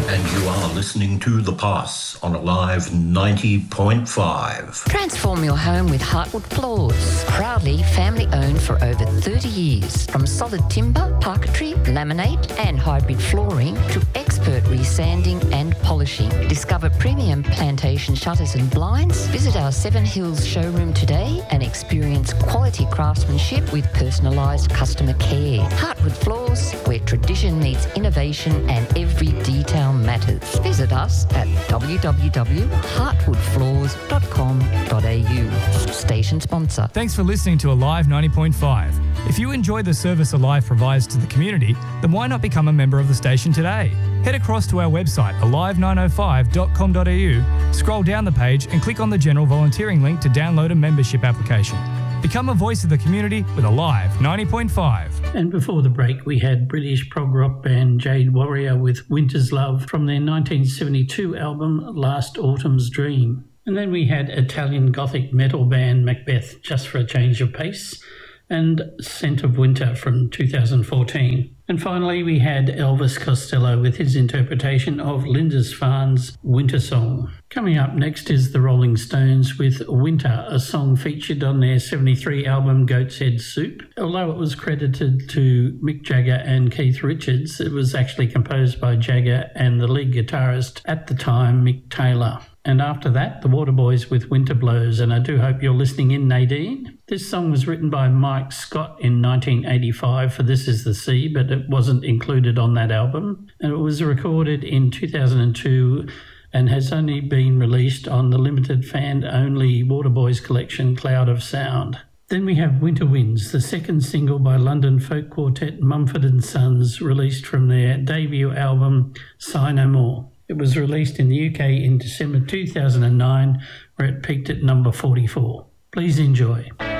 And you are listening to The Pass on Alive 90.5. Transform your home with Heartwood Floors. Proudly family owned for over 30 years. From solid timber, parquetry, laminate and hybrid flooring to expert resanding and polishing. Discover premium plantation shutters and blinds. Visit our Seven Hills showroom today and experience quality craftsmanship with personalised customer care. Heartwood Floors, where tradition meets innovation and every detail matters. Visit us at www.heartwoodfloors.com.au. Station sponsor. Thanks for listening to Alive 90.5. If you enjoy the service Alive provides to the community, then why not become a member of the station today? Head across to our website, alive905.com.au, scroll down the page and click on the general volunteering link to download a membership application. Become a voice of the community with Alive 90.5. And before the break, we had British prog rock band Jade Warrior with Winter's Love from their 1972 album Last Autumn's Dream. And then we had Italian gothic metal band Macbeth, Just for a Change of Pace, and Scent of Winter from 2014. And finally, we had Elvis Costello with his interpretation of Lindisfarne's Winter Song. Coming up next is the Rolling Stones with Winter, a song featured on their 73 album Goat's Head Soup. Although it was credited to Mick Jagger and Keith Richards, it was actually composed by Jagger and the lead guitarist at the time, Mick Taylor. And after that, the Waterboys with Winter Blows, and I do hope you're listening in, Nadine. This song was written by Mike Scott in 1985 for This Is the Sea, but it wasn't included on that album. And it was recorded in 2002 and has only been released on the limited fan-only Waterboys collection, Cloud of Sound. Then we have Winter Winds, the second single by London folk quartet Mumford & Sons, released from their debut album, Sigh No More. It was released in the UK in December 2009, where it peaked at number 44. Please enjoy.